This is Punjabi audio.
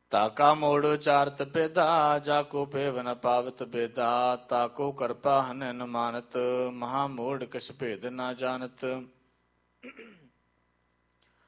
ਤਾਕਾ ਮੋੜ ਉਚਾਰਤ ਭੇਦਾ, ਜਾਕੋ ਭੇਵ ਨ ਪਾਵਤ ਬੇਦਾ। ਤਾਕੋ ਕਰਪਾ ਹਨਿ ਨ ਮਾਨਤ, ਮਹਾ ਮੋੜ ਕਿਸ ਭੇਦ ਨਾ ਜਾਣਤ।